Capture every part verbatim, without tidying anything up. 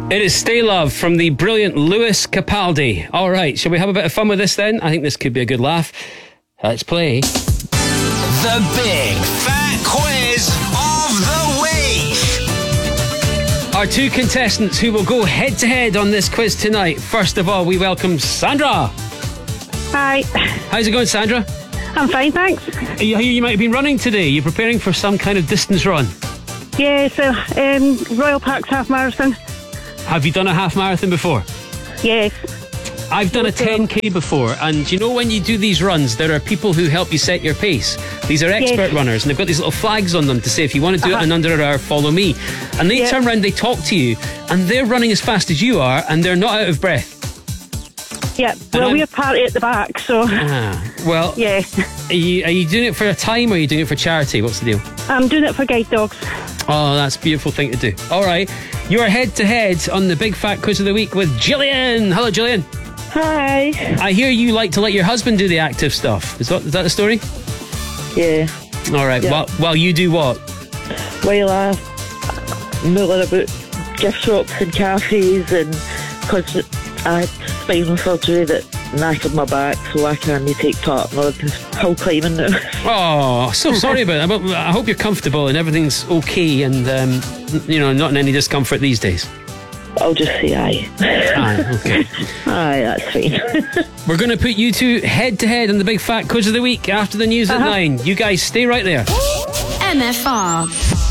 It is Stay Love from the brilliant Lewis Capaldi. All right, shall we have a bit of fun with this then? I think this could be a good laugh. Let's play. The Big Fat Quiz of the Week. Our two contestants who will go head to head on this quiz tonight. First of all, we welcome Sandra. Hi. How's it going, Sandra? I'm fine, thanks. You, you might have been running today. You're preparing for some kind of distance run. Yeah, so um, Royal Parks Half Marathon. Have you done a half marathon before? Yes. I've done a ten K before, and you know when you do these runs, there are people who help you set your pace. These are expert Yes. runners, and they've got these little flags on them to say, if you want to do Uh-huh. it in under an hour, follow me. And they Yeah. turn around, they talk to you, and they're running as fast as you are, and they're not out of breath. Yeah, well, I'm- we're party at the back, so Ah, well, yeah. are you, are you doing it for a time, or are you doing it for charity? What's the deal? I'm doing it for guide dogs. Oh, that's a beautiful thing to do. All right, you're head to head on the Big Fat Quiz of the Week with Gillian. Hello, Gillian. Hi. I hear you like to let your husband do the active stuff. Is that, is that the story? Yeah. All right, Yeah. well, well, you do what? While I muller about gift shops and cafes, and because I had spinal surgery that knackered my back, so I can't take part in all this hill climbing now. Oh, so sorry about that. But I hope you're comfortable and everything's okay, and um, you know, not in any discomfort these days. I'll just say aye. Aye, okay. Aye, that's fine. We're going to put you two head to head on the Big Fat Quiz of the Week after the news Uh-huh. at nine. You guys stay right there. M F R.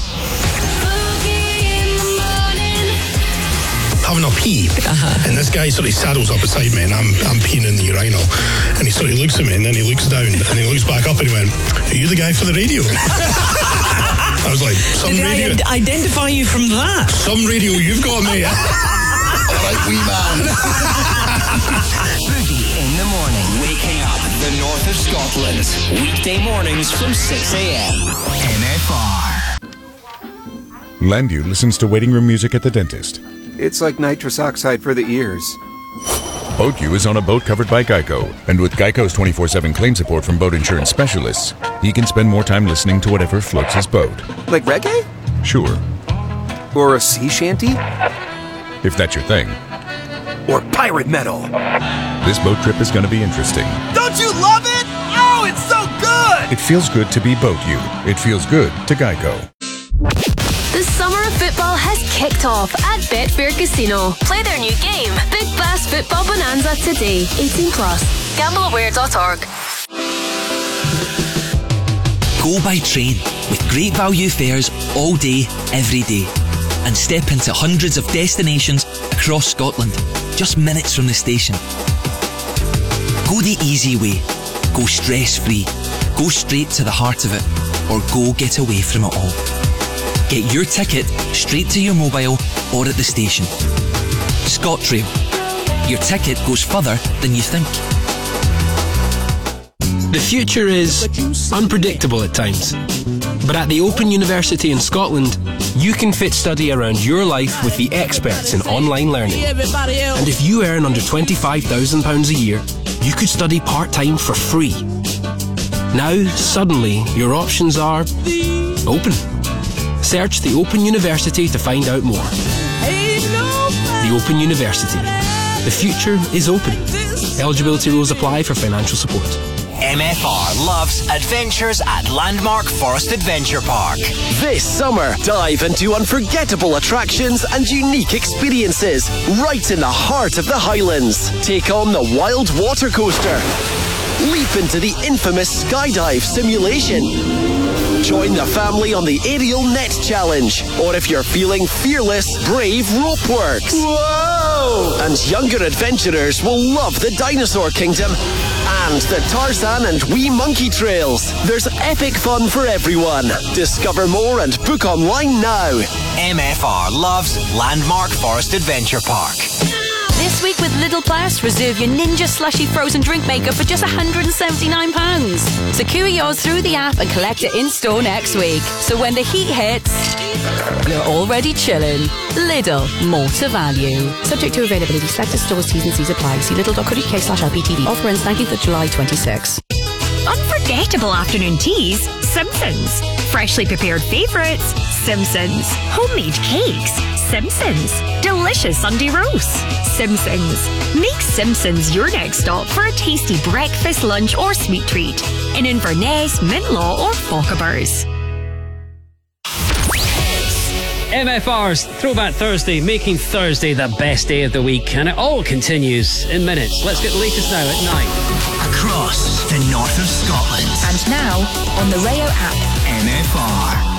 Having a pee, and this guy sort of saddles up beside me, and I'm I'm peeing in the urinal, and he sort of looks at me, and then he looks down, and he looks back up, and he went, "Are you the guy for the radio?" I was like, "Some Did radio, I id- identify you from that? some radio you've got, mate." All right, wee man. Boogie in the morning, waking up the north of Scotland. Weekday mornings from six a.m. M F R. Landu listens to waiting room music at the dentist. It's like nitrous oxide for the ears. BoatU is on a boat covered by Geico, and with Geico's twenty-four seven claim support from boat insurance specialists, he can spend more time listening to whatever floats his boat. Like reggae? Sure, Or a sea shanty? if that's your thing. Or pirate metal? This boat trip is going to be interesting. Don't you love it? Oh, it's so good! It feels good to be BoatU. It feels good to Geico. The summer of football has kicked off at Betfair Casino. Play their new game, Big Bass Football Bonanza, today. eighteen plus. Gamble Aware dot org. Go by train with great value fares all day, every day. And step into hundreds of destinations across Scotland, just minutes from the station. Go the easy way. Go stress-free. Go straight to the heart of it. Or go get away from it all. Get your ticket straight to your mobile or at the station. ScotRail. Your ticket goes further than you think. The future is unpredictable at times. But at the Open University in Scotland, you can fit study around your life with the experts in online learning. And if you earn under twenty-five thousand pounds a year, you could study part-time for free. Now, suddenly, your options are open. Search the Open University to find out more. The Open University. The future is open. Eligibility rules apply for financial support. M F R loves adventures at Landmark Forest Adventure Park. This summer, dive into unforgettable attractions and unique experiences right in the heart of the Highlands. Take on the Wild Water Coaster. Leap into the infamous skydive simulation. Join the family on the Aerial Net Challenge. Or if you're feeling fearless, brave Ropeworks. Whoa! And younger adventurers will love the Dinosaur Kingdom and the Tarzan and Wee Monkey Trails. There's epic fun for everyone. Discover more and book online now. M F R loves Landmark Forest Adventure Park. This week with Lidl Plus, reserve your Ninja Slushy frozen drink maker for just one hundred seventy-nine pounds. Secure yours through the app and collect it in store next week. So when the heat hits, you're already chilling. Lidl, more to value. Subject to availability, selected stores, T's and C's apply. See lidl dot co dot uk slash L P T V. Offer ends nineteenth of July twenty-six. Unforgettable afternoon teas, Simpsons. Freshly prepared favourites, Simpsons. Homemade cakes. Simpsons. Delicious Sunday roasts. Simpsons. Make Simpsons your next stop for a tasty breakfast, lunch or sweet treat in Inverness, Mintlaw or Fochabers. M F R's Throwback Thursday, making Thursday the best day of the week, and it all continues in minutes. Let's get the latest now at nine. Across the north of Scotland. And now on the Rayo app. M F R.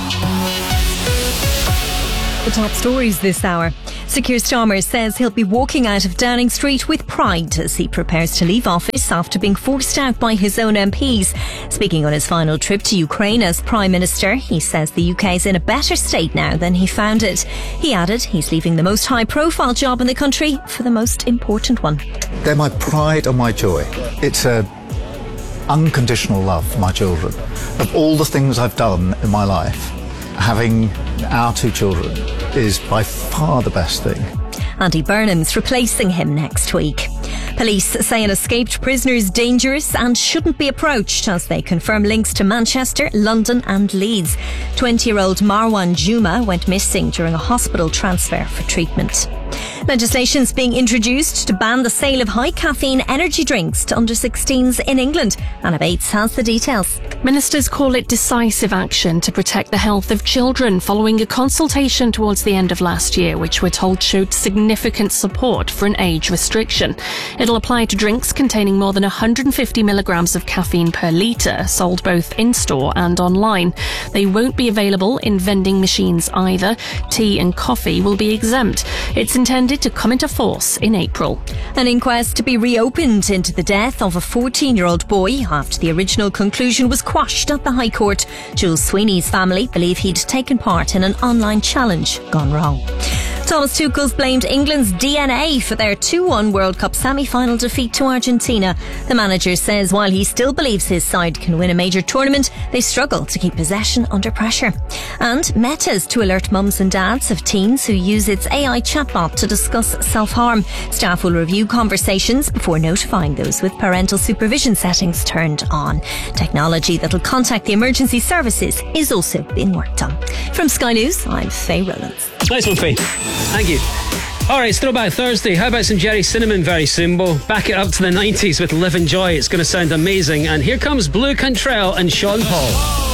The top stories this hour. Sir Keir Starmer says he'll be walking out of Downing Street with pride as he prepares to leave office after being forced out by his own M Ps. Speaking on his final trip to Ukraine as Prime Minister, he says the U K is in a better state now than he found it. He added he's leaving the most high-profile job in the country for the most important one. They're my pride and my joy. It's a unconditional love for my children. Of all the things I've done in my life, having our two children is by far the best thing. Andy Burnham's replacing him next week. Police say an escaped prisoner is dangerous and shouldn't be approached as they confirm links to Manchester, London and Leeds. twenty-year-old Marwan Juma went missing during a hospital transfer for treatment. Legislation is being introduced to ban the sale of high caffeine energy drinks to under sixteens in England. Anna Bates has the details. Ministers call it decisive action to protect the health of children following a consultation towards the end of last year, which we're told showed significant support for an age restriction. It'll apply to drinks containing more than one hundred fifty milligrams of caffeine per litre, sold both in-store and online. They won't be available in vending machines either. Tea and coffee will be exempt. It's intended to come into force in April. An inquest to be reopened into the death of a fourteen-year-old boy after the original conclusion was quashed at the High Court. Jules Sweeney's family believe he'd taken part in an online challenge gone wrong. Thomas Tuchel's blamed England's D N A for their two one World Cup semi-final defeat to Argentina. The manager says while he still believes his side can win a major tournament, they struggle to keep possession under pressure. And Meta's to alert mums and dads of teens who use its A I chatbot to discuss self-harm. Staff will review conversations before notifying those with parental supervision settings turned on. Technology that'll contact the emergency services is also being worked on. From Sky News, I'm Faye Rowlands. Nice one, Faye. Thank you. Alright, it's Throwback Thursday. How about some Jerry Cinnamon very soon? We'll back it up to the nineties with Live and Joy. It's going to sound amazing. And here comes Blue Cantrell and Sean Paul.